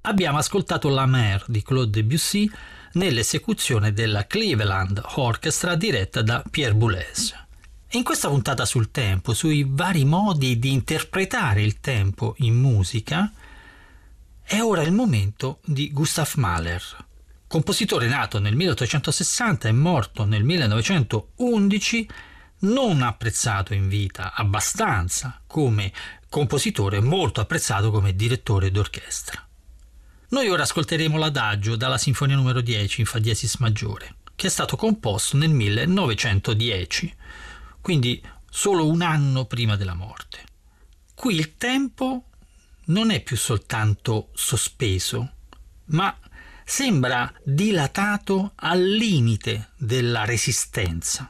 abbiamo ascoltato La Mer di Claude Debussy nell'esecuzione della Cleveland Orchestra diretta da Pierre Boulez. In questa puntata sul tempo, sui vari modi di interpretare il tempo in musica, è ora il momento di Gustav Mahler, compositore nato nel 1860 e morto nel 1911, non apprezzato in vita abbastanza come compositore, molto apprezzato come direttore d'orchestra. Noi ora ascolteremo l'adagio dalla Sinfonia numero 10 in Fa diesis maggiore, che è stato composto nel 1910, quindi solo un anno prima della morte. Qui il tempo non è più soltanto sospeso, ma sembra dilatato al limite della resistenza.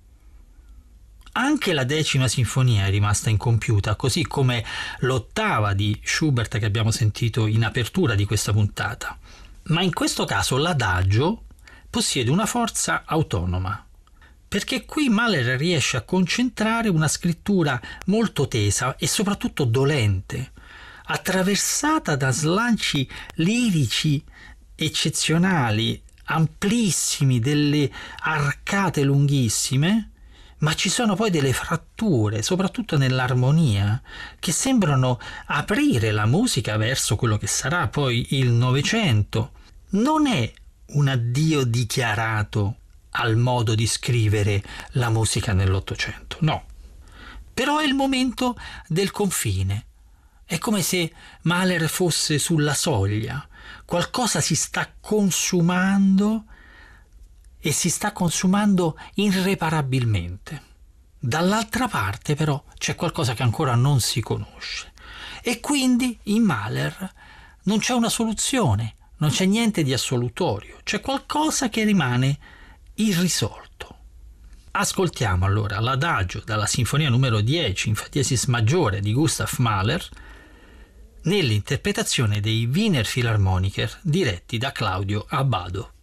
Anche la 10ª sinfonia è rimasta incompiuta, così come l'8ª di Schubert che abbiamo sentito in apertura di questa puntata. Ma in questo caso l'adagio possiede una forza autonoma, perché qui Mahler riesce a concentrare una scrittura molto tesa e soprattutto dolente, attraversata da slanci lirici eccezionali, amplissimi, delle arcate lunghissime, ma ci sono poi delle fratture, soprattutto nell'armonia, che sembrano aprire la musica verso quello che sarà poi il Novecento. Non è un addio dichiarato al modo di scrivere la musica nell'Ottocento, no. Però è il momento del confine. È come se Mahler fosse sulla soglia. Qualcosa si sta consumando e si sta consumando irreparabilmente. Dall'altra parte però c'è qualcosa che ancora non si conosce e quindi in Mahler non c'è una soluzione, non c'è niente di assolutorio, c'è qualcosa che rimane irrisolto. Ascoltiamo allora l'adagio dalla Sinfonia numero 10 in Fa diesis maggiore di Gustav Mahler nell'interpretazione dei Wiener Philharmoniker diretti da Claudio Abbado.